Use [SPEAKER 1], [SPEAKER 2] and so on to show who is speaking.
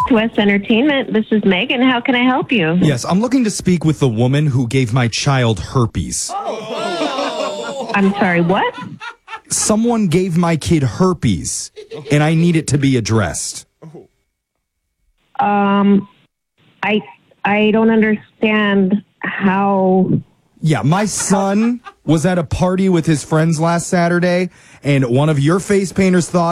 [SPEAKER 1] West Entertainment. This is Megan. How can I help you?
[SPEAKER 2] Yes, I'm looking to speak with the woman who gave my child herpes.
[SPEAKER 1] I'm sorry, what?
[SPEAKER 2] Someone gave my kid herpes, and I need it to be addressed.
[SPEAKER 1] I don't understand how...
[SPEAKER 2] Yeah, my son was at a party with his friends last Saturday, and one of your face painters thought